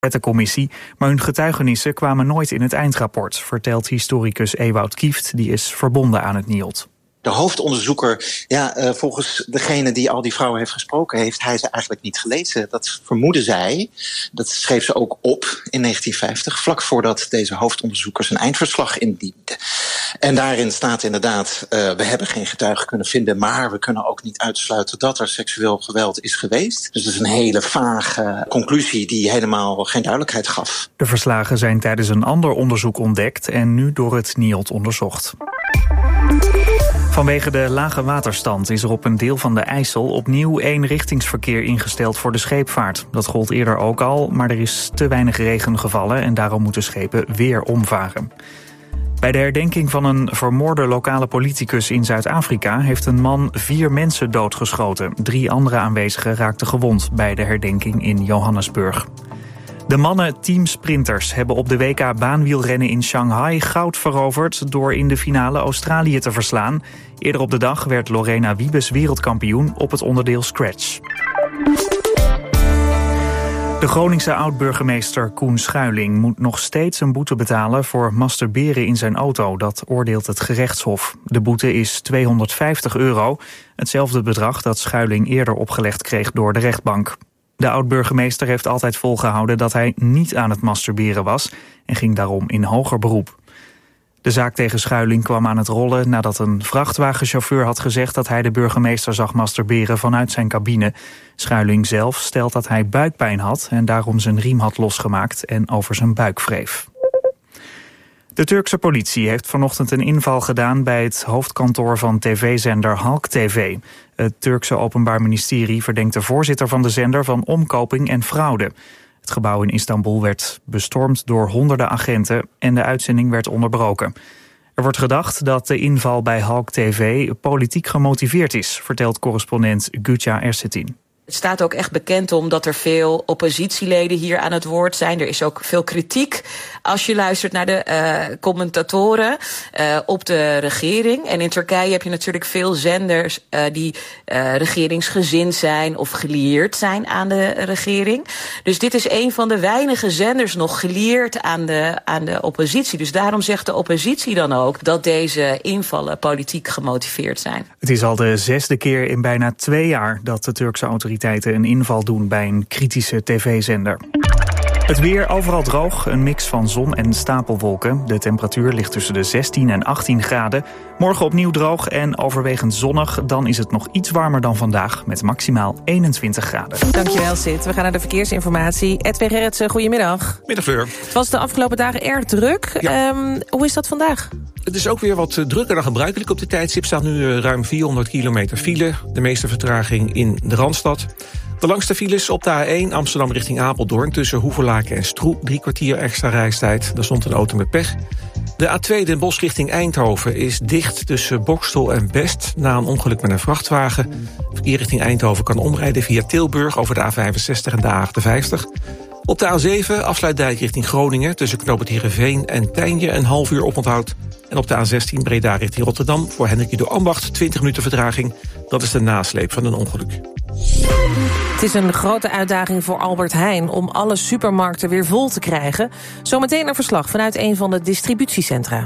Commissie, maar hun getuigenissen kwamen nooit in het eindrapport, vertelt historicus Ewout Kieft, die is verbonden aan het NIOD. De hoofdonderzoeker, volgens degene die al die vrouwen heeft gesproken, heeft hij ze eigenlijk niet gelezen. Dat vermoedde zij. Dat schreef ze ook op in 1950, vlak voordat deze hoofdonderzoeker zijn eindverslag indiende. En daarin staat inderdaad, we hebben geen getuigen kunnen vinden, maar we kunnen ook niet uitsluiten dat er seksueel geweld is geweest. Dus dat is een hele vage conclusie die helemaal geen duidelijkheid gaf. De verslagen zijn tijdens een ander onderzoek ontdekt en nu door het NIOD onderzocht. Vanwege de lage waterstand is er op een deel van de IJssel opnieuw eenrichtingsverkeer ingesteld voor de scheepvaart. Dat gold eerder ook al, maar er is te weinig regen gevallen en daarom moeten schepen weer omvaren. Bij de herdenking van een vermoorde lokale politicus in Zuid-Afrika heeft een man 4 mensen doodgeschoten. 3 andere aanwezigen raakten gewond bij de herdenking in Johannesburg. De mannen teamsprinters hebben op de WK baanwielrennen in Shanghai goud veroverd door in de finale Australië te verslaan. Eerder op de dag werd Lorena Wiebes wereldkampioen op het onderdeel scratch. De Groningse oud-burgemeester Koen Schuiling moet nog steeds een boete betalen voor masturberen in zijn auto. Dat oordeelt het gerechtshof. De boete is €250, hetzelfde bedrag dat Schuiling eerder opgelegd kreeg door de rechtbank. De oud-burgemeester heeft altijd volgehouden dat hij niet aan het masturberen was en ging daarom in hoger beroep. De zaak tegen Schuiling kwam aan het rollen nadat een vrachtwagenchauffeur had gezegd dat hij de burgemeester zag masturberen vanuit zijn cabine. Schuiling zelf stelt dat hij buikpijn had en daarom zijn riem had losgemaakt en over zijn buik wreef. De Turkse politie heeft vanochtend een inval gedaan bij het hoofdkantoor van tv-zender Halk TV. Het Turkse Openbaar Ministerie verdenkt de voorzitter van de zender van omkoping en fraude. Het gebouw in Istanbul werd bestormd door honderden agenten en de uitzending werd onderbroken. Er wordt gedacht dat de inval bij Halk TV politiek gemotiveerd is, vertelt correspondent Güca Ersetin. Het staat ook echt bekend omdat er veel oppositieleden hier aan het woord zijn. Er is ook veel kritiek als je luistert naar de commentatoren op de regering. En in Turkije heb je natuurlijk veel zenders die regeringsgezind zijn of gelieerd zijn aan de regering. Dus dit is een van de weinige zenders nog gelieerd aan de oppositie. Dus daarom zegt de oppositie dan ook dat deze invallen politiek gemotiveerd zijn. Het is al de 6e keer in bijna 2 jaar dat de Turkse autoriteiten een inval doen bij een kritische tv-zender. Het weer overal droog, een mix van zon en stapelwolken. De temperatuur ligt tussen de 16 en 18 graden. Morgen opnieuw droog en overwegend zonnig. Dan is het nog iets warmer dan vandaag met maximaal 21 graden. Dankjewel, Sid. We gaan naar de verkeersinformatie. Edwin Gerritsen, goedemiddag. Middag, Fleur. Het was de afgelopen dagen erg druk. Ja. Hoe is dat vandaag? Het is ook weer wat drukker dan gebruikelijk op de tijdstip. Staat nu ruim 400 kilometer file. De meeste vertraging in de Randstad. De langste files op de A1 Amsterdam richting Apeldoorn tussen Hoevelaken en Stroe. 3 kwartier extra reistijd. Daar stond een auto met pech. De A2 Den Bosch richting Eindhoven is dicht tussen Bokstel en Best na een ongeluk met een vrachtwagen. Verkeer richting Eindhoven kan omrijden via Tilburg over de A65 en de A58. Op de A7 afsluitdijk richting Groningen tussen knooppunt Heerenveen en Tijnje een half uur oponthoud. En op de A16 Breda richting Rotterdam voor Hendrik Ido Ambacht 20 minuten vertraging. Dat is de nasleep van een ongeluk. Het is een grote uitdaging voor Albert Heijn om alle supermarkten weer vol te krijgen. Zometeen een verslag vanuit een van de distributiecentra.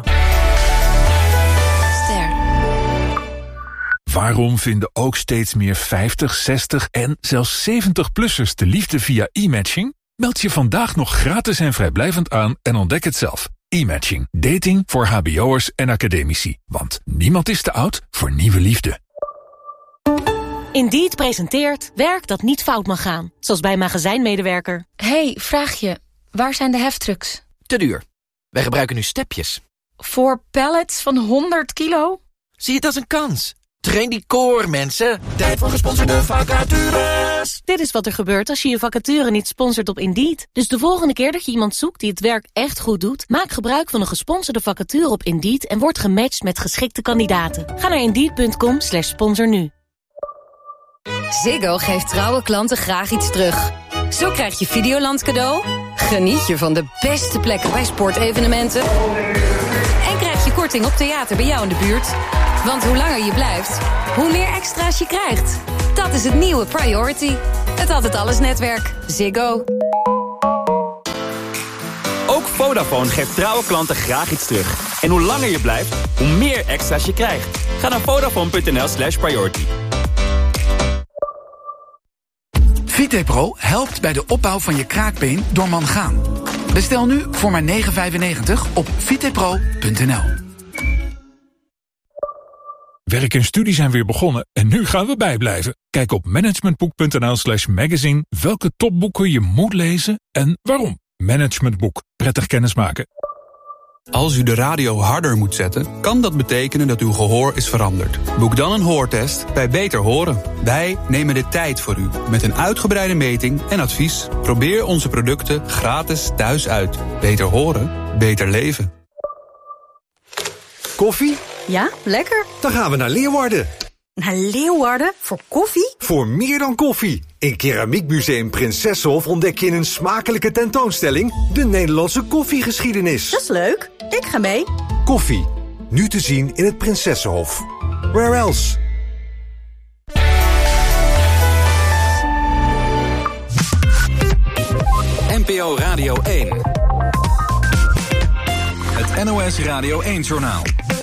Waarom vinden ook steeds meer 50, 60 en zelfs 70-plussers de liefde via e-matching? Meld je vandaag nog gratis en vrijblijvend aan en ontdek het zelf. E-matching. Dating voor hbo'ers en academici. Want niemand is te oud voor nieuwe liefde. Indeed presenteert werk dat niet fout mag gaan. Zoals bij magazijnmedewerker. Hey, vraagje. Waar zijn de heftrucks? Te duur. Wij gebruiken nu stepjes. Voor pallets van 100 kilo? Zie het als een kans. Train die core, mensen. Tijd voor gesponsorde vacatures. Dit is wat er gebeurt als je je vacature niet sponsort op Indeed. Dus de volgende keer dat je iemand zoekt die het werk echt goed doet, maak gebruik van een gesponsorde vacature op Indeed en word gematcht met geschikte kandidaten. Ga naar Indeed.com/sponsor nu. Ziggo geeft trouwe klanten graag iets terug. Zo krijg je Videoland cadeau, geniet je van de beste plekken bij sportevenementen en krijg je korting op theater bij jou in de buurt. Want hoe langer je blijft, hoe meer extra's je krijgt. Dat is het nieuwe Priority. Het Altijd Alles netwerk. Ziggo. Vodafone geeft trouwe klanten graag iets terug. En hoe langer je blijft, hoe meer extra's je krijgt. Ga naar Vodafone.nl/priority. Vitepro helpt bij de opbouw van je kraakbeen door mangaan. Bestel nu voor maar €9,95 op vitepro.nl. Werk en studie zijn weer begonnen en nu gaan we bijblijven. Kijk op managementboek.nl/magazine welke topboeken je moet lezen en waarom. Managementboek. Prettig kennismaken. Als u de radio harder moet zetten, kan dat betekenen dat uw gehoor is veranderd. Boek dan een hoortest bij Beter Horen. Wij nemen de tijd voor u met een uitgebreide meting en advies. Probeer onze producten gratis thuis uit. Beter horen, beter leven. Koffie? Ja, lekker. Dan gaan we naar Leeuwarden. Naar Leeuwarden? Voor koffie? Voor meer dan koffie. In Keramiekmuseum Prinsessenhof ontdek je in een smakelijke tentoonstelling de Nederlandse koffiegeschiedenis. Dat is leuk. Ik ga mee. Koffie. Nu te zien in het Prinsessenhof. Where else? NPO Radio 1. Het NOS Radio 1-journaal.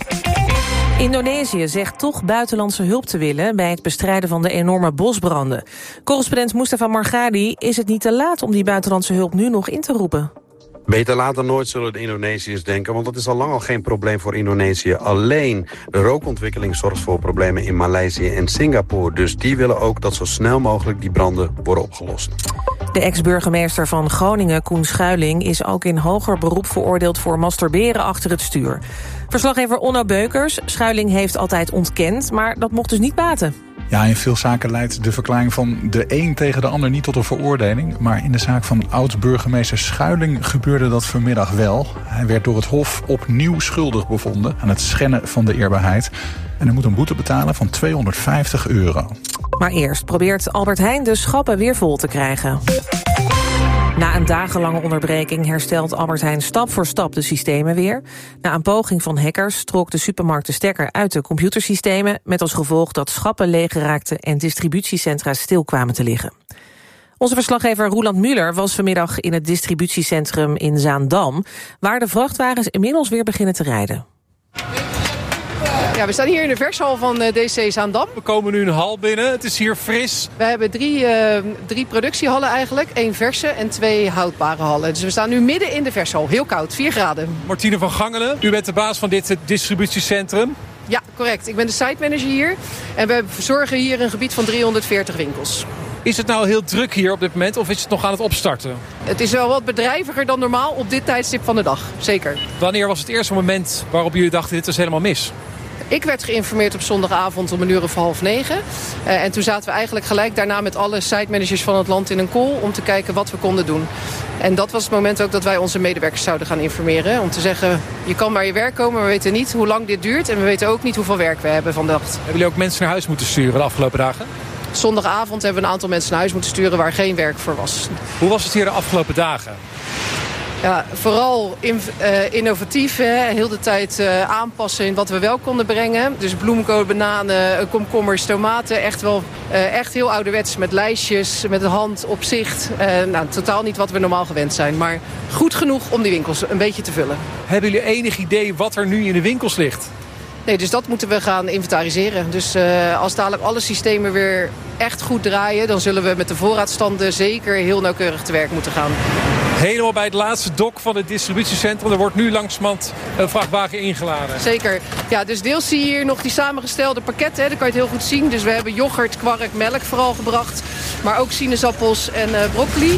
Indonesië zegt toch buitenlandse hulp te willen bij het bestrijden van de enorme bosbranden. Correspondent Mustafa Margadi, is het niet te laat om die buitenlandse hulp nu nog in te roepen? Beter laat dan nooit, zullen de Indonesiërs denken, want dat is al lang al geen probleem voor Indonesië. Alleen de rookontwikkeling zorgt voor problemen in Maleisië en Singapore. Dus die willen ook dat zo snel mogelijk die branden worden opgelost. De ex-burgemeester van Groningen, Koen Schuiling, is ook in hoger beroep veroordeeld voor masturberen achter het stuur. Verslaggever Onno Beukers, Schuiling heeft altijd ontkend, maar dat mocht dus niet baten. Ja, in veel zaken leidt de verklaring van de een tegen de ander niet tot een veroordeling. Maar in de zaak van oud-burgemeester Schuiling gebeurde dat vanmiddag wel. Hij werd door het Hof opnieuw schuldig bevonden aan het schenden van de eerbaarheid. En hij moet een boete betalen van €250. Maar eerst probeert Albert Heijn de schappen weer vol te krijgen. Na een dagenlange onderbreking herstelt Albert Heijn stap voor stap de systemen weer. Na een poging van hackers trok de supermarkt de stekker uit de computersystemen, met als gevolg dat schappen leeggeraakten en distributiecentra stil kwamen te liggen. Onze verslaggever Roeland Muller was vanmiddag in het distributiecentrum in Zaandam, waar de vrachtwagens inmiddels weer beginnen te rijden. Ja, we staan hier in de vershal van DC Zaandam. We komen nu een hal binnen. Het is hier fris. We hebben drie productiehallen eigenlijk. 1 verse en 2 houdbare hallen. Dus we staan nu midden in de vershal. Heel koud, 4 graden. Martine van Gangelen, u bent de baas van dit distributiecentrum. Ja, correct. Ik ben de site manager hier. En we verzorgen hier een gebied van 340 winkels. Is het nou heel druk hier op dit moment of is het nog aan het opstarten? Het is wel wat bedrijviger dan normaal op dit tijdstip van de dag. Zeker. Wanneer was het eerste moment waarop jullie dachten dit is helemaal mis? Ik werd geïnformeerd op zondagavond om 8:30. En toen zaten we eigenlijk gelijk daarna met alle sitemanagers van het land in een call om te kijken wat we konden doen. En dat was het moment ook dat wij onze medewerkers zouden gaan informeren. Om te zeggen, je kan bij je werk komen, maar we weten niet hoe lang dit duurt. En we weten ook niet hoeveel werk we hebben vandaag. Hebben jullie ook mensen naar huis moeten sturen de afgelopen dagen? Zondagavond hebben we een aantal mensen naar huis moeten sturen waar geen werk voor was. Hoe was het hier de afgelopen dagen? Ja, vooral innovatief, heel de tijd aanpassen in wat we wel konden brengen. Dus bloemkool, bananen, komkommers, tomaten. Echt heel ouderwets met lijstjes, met de hand op zicht. Totaal niet wat we normaal gewend zijn. Maar goed genoeg om die winkels een beetje te vullen. Hebben jullie enig idee wat er nu in de winkels ligt? Nee, dus dat moeten we gaan inventariseren. Dus als dadelijk alle systemen weer echt goed draaien, dan zullen we met de voorraadstanden zeker heel nauwkeurig te werk moeten gaan. Helemaal bij het laatste dok van het distributiecentrum. Er wordt nu langzamerhand een vrachtwagen ingeladen. Zeker. Ja, dus deels zie je hier nog die samengestelde pakketten. Dat kan je het heel goed zien. Dus we hebben yoghurt, kwark, melk vooral gebracht. Maar ook sinaasappels en broccoli.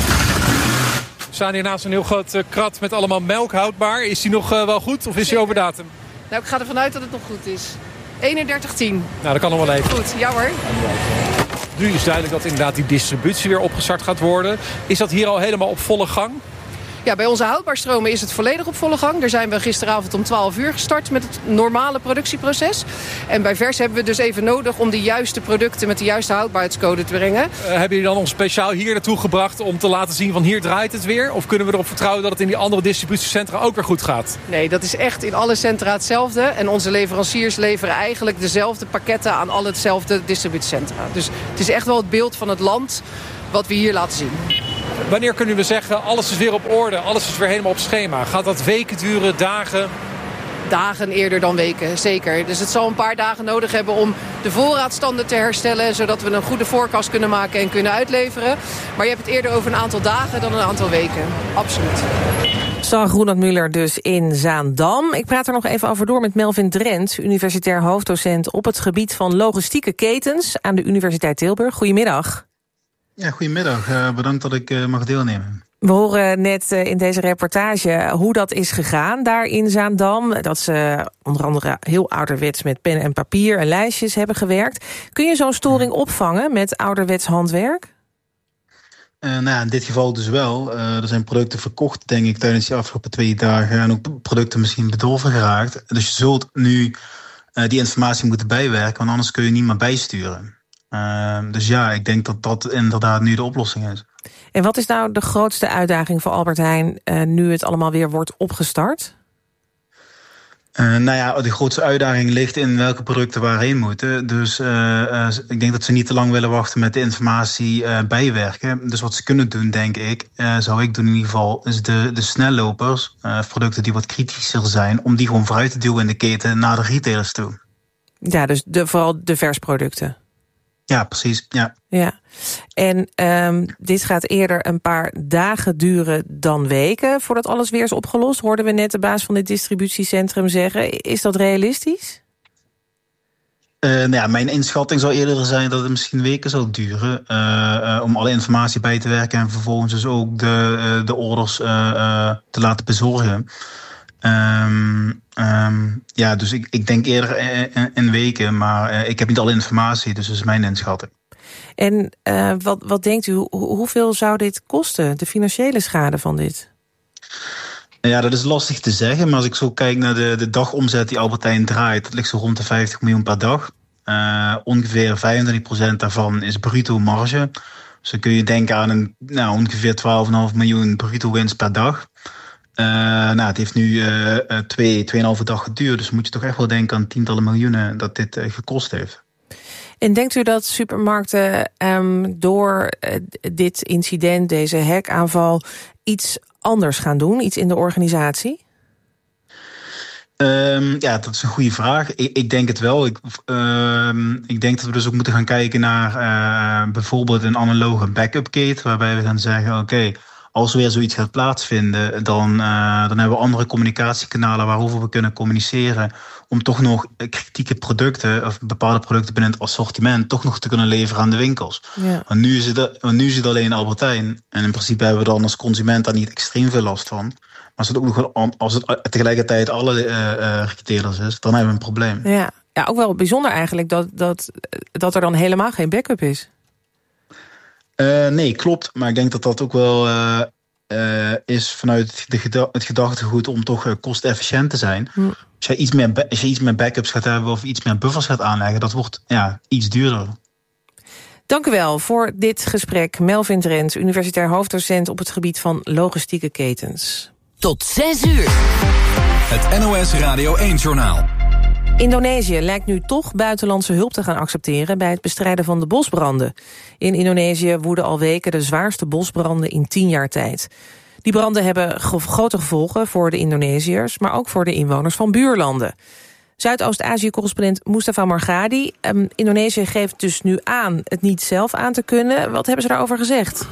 We staan hier naast een heel groot krat met allemaal melk houdbaar. Is die nog wel goed of is die over datum? Nou, ik ga ervan uit dat het nog goed is. 31:10. Nou, dat kan nog wel even. Goed, ja hoor. Nu is duidelijk dat inderdaad die distributie weer opgestart gaat worden. Is dat hier al helemaal op volle gang? Ja, bij onze houdbaarstromen is het volledig op volle gang. Daar zijn we gisteravond om 12:00 gestart met het normale productieproces. En bij vers hebben we dus even nodig om de juiste producten met de juiste houdbaarheidscode te brengen. Hebben jullie dan ons speciaal hier naartoe gebracht om te laten zien van hier draait het weer? Of kunnen we erop vertrouwen dat het in die andere distributiecentra ook weer goed gaat? Nee, dat is echt in alle centra hetzelfde. En onze leveranciers leveren eigenlijk dezelfde pakketten aan alle hetzelfde distributiecentra. Dus het is echt wel het beeld van het land wat we hier laten zien. Wanneer kunnen we zeggen, alles is weer op orde, alles is weer helemaal op schema? Gaat dat weken duren, dagen? Dagen eerder dan weken, zeker. Dus het zal een paar dagen nodig hebben om de voorraadstanden te herstellen, zodat we een goede forecast kunnen maken en kunnen uitleveren. Maar je hebt het eerder over een aantal dagen dan een aantal weken. Absoluut. Sarah Groenand-Müller dus in Zaandam. Ik praat er nog even over door met Melvin Drent, universitair hoofddocent op het gebied van logistieke ketens aan de Universiteit Tilburg. Goedemiddag. Ja, goedemiddag. Bedankt dat ik mag deelnemen. We horen net in deze reportage hoe dat is gegaan daar in Zaandam. Dat ze onder andere heel ouderwets met pen en papier en lijstjes hebben gewerkt. Kun je zo'n storing opvangen met ouderwets handwerk? In dit geval dus wel. Er zijn producten verkocht, denk ik, tijdens die afgelopen 2 dagen. En ook producten misschien bedorven geraakt. Dus je zult nu die informatie moeten bijwerken, want anders kun je niet meer bijsturen. Dus ja, ik denk dat dat inderdaad nu de oplossing is. En wat is nou de grootste uitdaging voor Albert Heijn nu het allemaal weer wordt opgestart? De grootste uitdaging ligt in welke producten waarheen moeten. Dus ik denk dat ze niet te lang willen wachten met de informatie bijwerken. Dus wat ze kunnen doen, denk ik, zou ik doen in ieder geval, is de snellopers, producten die wat kritischer zijn, om die gewoon vooruit te duwen in de keten naar de retailers toe. Ja, dus vooral de versproducten. Ja, precies. Ja. En dit gaat eerder een paar dagen duren dan weken voordat alles weer is opgelost. Hoorden we net de baas van dit distributiecentrum zeggen. Is dat realistisch? Mijn inschatting zou eerder zijn dat het misschien weken zal duren om alle informatie bij te werken en vervolgens dus ook de orders te laten bezorgen. Dus ik denk eerder in weken, maar ik heb niet alle informatie, dus dat is mijn inschatting. En wat denkt u, hoeveel zou dit kosten, de financiële schade van dit? Ja, dat is lastig te zeggen, maar als ik zo kijk naar de dagomzet die Albert Heijn draait, dat ligt zo rond de 50 miljoen per dag. Ongeveer 25% daarvan is bruto marge. Dus dan kun je denken aan ongeveer 12,5 miljoen bruto winst per dag. Het heeft nu 2,5 dag geduurd, dus moet je toch echt wel denken aan tientallen miljoenen dat dit gekost heeft. En denkt u dat supermarkten door dit incident, deze hackaanval, iets anders gaan doen, iets in de organisatie? Dat is een goede vraag. Ik denk het wel. Ik denk dat we dus ook moeten gaan kijken naar bijvoorbeeld een analoge backup keten, waarbij we gaan zeggen, oké, als er weer zoiets gaat plaatsvinden, dan hebben we andere communicatiekanalen waarover we kunnen communiceren om toch nog kritieke producten of bepaalde producten binnen het assortiment toch nog te kunnen leveren aan de winkels. Ja. Want nu is het alleen Albert Heijn. En in principe hebben we dan als consument daar niet extreem veel last van. Maar als het tegelijkertijd alle retailers is, dan hebben we een probleem. Ja, ook wel bijzonder eigenlijk dat er dan helemaal geen backup is. Nee, klopt. Maar ik denk dat dat ook wel is vanuit het gedachtegoed om toch kostefficiënt te zijn. Als je iets meer backups gaat hebben of iets meer buffers gaat aanleggen, dat wordt iets duurder. Dank u wel voor dit gesprek. Melvin Drent, universitair hoofddocent op het gebied van logistieke ketens. Tot 6 uur. Het NOS Radio 1-journaal. Indonesië lijkt nu toch buitenlandse hulp te gaan accepteren bij het bestrijden van de bosbranden. In Indonesië woeden al weken de zwaarste bosbranden in 10 jaar tijd. Die branden hebben grote gevolgen voor de Indonesiërs, maar ook voor de inwoners van buurlanden. Zuidoost-Azië-correspondent Mustafa Margadi. Indonesië geeft dus nu aan het niet zelf aan te kunnen. Wat hebben ze daarover gezegd?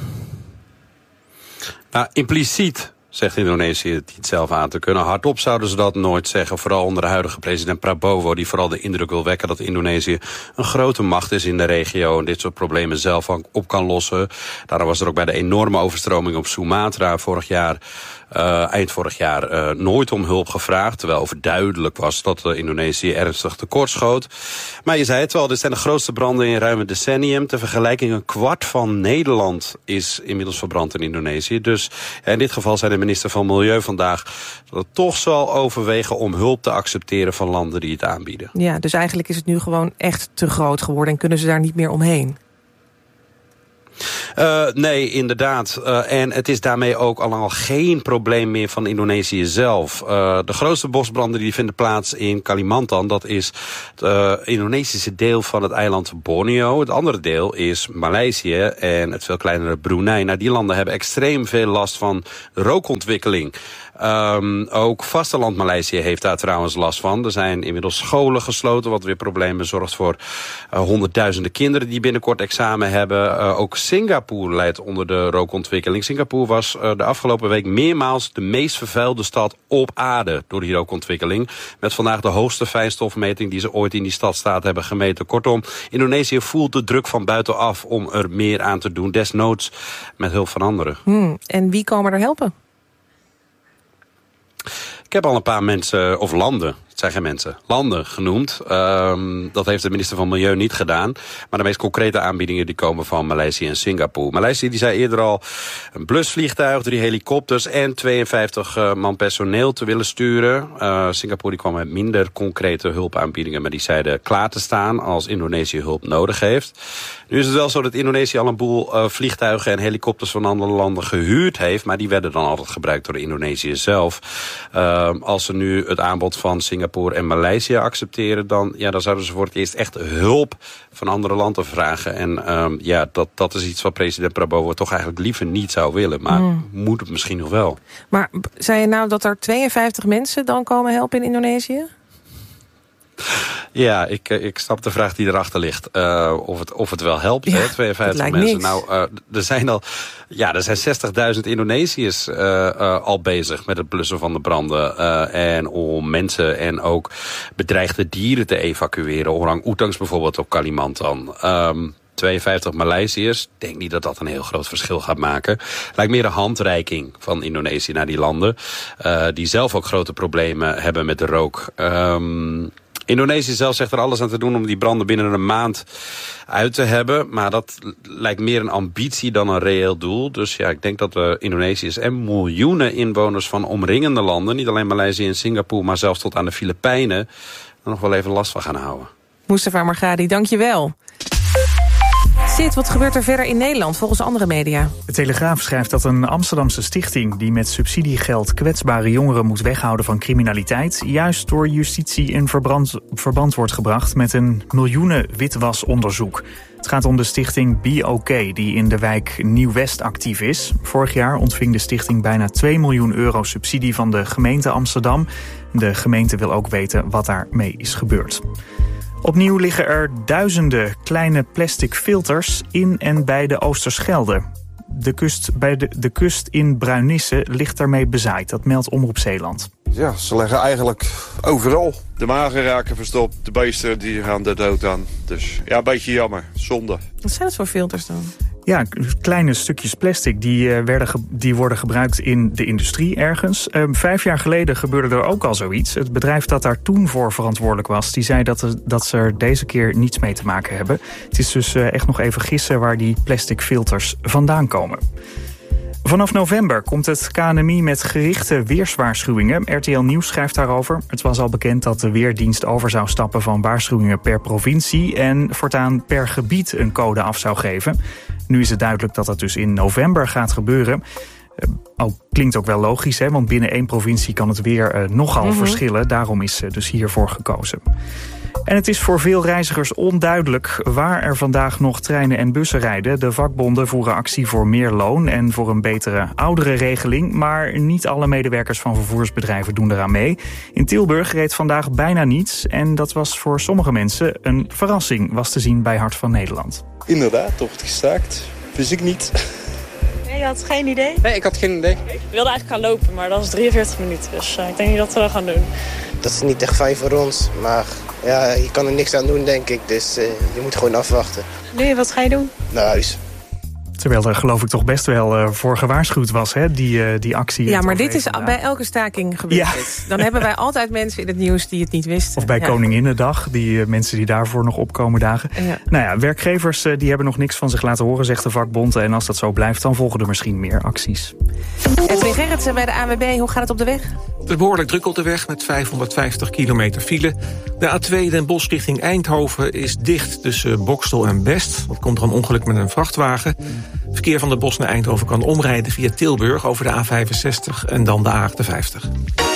Impliciet zegt Indonesië het niet zelf aan te kunnen. Hardop zouden ze dat nooit zeggen. Vooral onder de huidige president Prabowo, die vooral de indruk wil wekken dat Indonesië een grote macht is in de regio en dit soort problemen zelf op kan lossen. Daarom was er ook bij de enorme overstroming op Sumatra eind vorig jaar nooit om hulp gevraagd. Terwijl overduidelijk was dat Indonesië ernstig tekortschoot. Maar je zei het wel, dit zijn de grootste branden in ruim een decennium. Ter vergelijking, een kwart van Nederland is inmiddels verbrand in Indonesië. Dus in dit geval zei de minister van Milieu vandaag dat het toch zal overwegen om hulp te accepteren van landen die het aanbieden. Ja, dus eigenlijk is het nu gewoon echt te groot geworden en kunnen ze daar niet meer omheen. Nee, inderdaad. En het is daarmee ook allemaal geen probleem meer van Indonesië zelf. De grootste bosbranden die vinden plaats in Kalimantan. Dat is het Indonesische deel van het eiland Borneo. Het andere deel is Maleisië en het veel kleinere Brunei. Nou, die landen hebben extreem veel last van rookontwikkeling. Ook vasteland Maleisië heeft daar trouwens last van. Er zijn inmiddels scholen gesloten, wat weer problemen zorgt voor honderdduizenden kinderen die binnenkort examen hebben. Ook Singapore leidt onder de rookontwikkeling. Singapore was de afgelopen week meermaals de meest vervuilde stad op aarde door die rookontwikkeling. Met vandaag de hoogste fijnstofmeting die ze ooit in die stadstaat hebben gemeten. Kortom, Indonesië voelt de druk van buitenaf om er meer aan te doen. Desnoods met hulp van anderen. En wie komen er helpen? Ik heb al een paar mensen, of landen, het zijn geen mensen, landen genoemd. Dat heeft de minister van Milieu niet gedaan. Maar de meest concrete aanbiedingen die komen van Maleisië en Singapore. Maleisië die zei eerder al een blusvliegtuig, 3 helikopters en 52 man personeel te willen sturen. Singapore die kwam met minder concrete hulpaanbiedingen, maar die zeiden klaar te staan als Indonesië hulp nodig heeft. Nu is het wel zo dat Indonesië al een boel vliegtuigen en helikopters van andere landen gehuurd heeft. Maar die werden dan altijd gebruikt door Indonesië zelf. Als ze nu het aanbod van Singapore en Maleisië accepteren, dan zouden ze voor het eerst echt hulp van andere landen vragen. En dat is iets wat president Prabowo toch eigenlijk liever niet zou willen. Maar moet het misschien nog wel. Maar zei je nou dat er 52 mensen dan komen helpen in Indonesië? Ja, ik snap de vraag die erachter ligt. Of het wel helpt, hè? 52 mensen. Niks. Nou, er zijn 60.000 Indonesiërs al bezig met het blussen van de branden. En om mensen en ook bedreigde dieren te evacueren. Orang-oetangs bijvoorbeeld op Kalimantan. 52 Maleisiërs. Ik denk niet dat dat een heel groot verschil gaat maken. Lijkt meer een handreiking van Indonesië naar die landen. Die zelf ook grote problemen hebben met de rook. Indonesië zelf zegt er alles aan te doen om die branden binnen een maand uit te hebben. Maar dat lijkt meer een ambitie dan een reëel doel. Dus ja, ik denk dat de Indonesiërs en miljoenen inwoners van omringende landen, niet alleen Maleisië en Singapore, maar zelfs tot aan de Filipijnen, er nog wel even last van gaan houden. Mustafa Margadi, dank je wel. Sid, wat gebeurt er verder in Nederland volgens andere media? De Telegraaf schrijft dat een Amsterdamse stichting die met subsidiegeld kwetsbare jongeren moet weghouden van criminaliteit, juist door justitie in verband wordt gebracht met een miljoenen witwasonderzoek. Het gaat om de stichting Be OK, die in de wijk Nieuw-West actief is. Vorig jaar ontving de stichting bijna 2 miljoen euro subsidie van de gemeente Amsterdam. De gemeente wil ook weten wat daarmee is gebeurd. Opnieuw liggen er duizenden kleine plastic filters in en bij de Oosterschelde. De kust in Bruinisse ligt daarmee bezaaid, dat meldt Omroep Zeeland. Ja, ze liggen eigenlijk overal. De magen raken verstopt, de beesten die gaan er dood aan. Dus ja, een beetje jammer, zonde. Wat zijn het voor filters dan? Ja, kleine stukjes plastic die worden gebruikt in de industrie ergens. 5 jaar geleden gebeurde er ook al zoiets. Het bedrijf dat daar toen voor verantwoordelijk was, die zei dat ze er deze keer niets mee te maken hebben. Het is dus echt nog even gissen waar die plastic filters vandaan komen. Vanaf november komt het KNMI met gerichte weerswaarschuwingen. RTL Nieuws schrijft daarover. Het was al bekend dat de Weerdienst over zou stappen van waarschuwingen per provincie en voortaan per gebied een code af zou geven. Nu is het duidelijk dat dat dus in november gaat gebeuren. Klinkt ook wel logisch, hè, want binnen 1 provincie kan het weer nogal verschillen. Daarom is dus hiervoor gekozen. En het is voor veel reizigers onduidelijk waar er vandaag nog treinen en bussen rijden. De vakbonden voeren actie voor meer loon en voor een betere ouderenregeling. Maar niet alle medewerkers van vervoersbedrijven doen eraan mee. In Tilburg reed vandaag bijna niets. En dat was voor sommige mensen een verrassing, was te zien bij Hart van Nederland. Inderdaad, toch wordt gestaakt. Wist ik niet. Nee, je had geen idee? Nee, ik had geen idee. Ik wilde eigenlijk gaan lopen, maar dat is 43 minuten. Dus ik denk niet dat we dat gaan doen. Dat is niet echt fijn voor ons, maar ja, je kan er niks aan doen, denk ik. Dus je moet gewoon afwachten. Nu, wat ga je doen? Naar huis. Terwijl er geloof ik toch best wel voor gewaarschuwd was, hè, die actie. Ja, maar dit is bij elke staking gebeurd. Ja. Dan hebben wij altijd mensen in het nieuws die het niet wisten. Of bij Koninginnedag, die mensen die daarvoor nog opkomen dagen. Ja. Nou ja, werkgevers die hebben nog niks van zich laten horen, zegt de vakbond. En als dat zo blijft, dan volgen er misschien meer acties. Edwin Gerritsen bij de ANWB, hoe gaat het op de weg? Het is behoorlijk druk op de weg met 550 kilometer file. De A2 Den Bosch richting Eindhoven is dicht tussen Boxtel en Best. Dat komt er een ongeluk met een vrachtwagen. Verkeer van de Bosch naar Eindhoven kan omrijden via Tilburg over de A65 en dan de A58.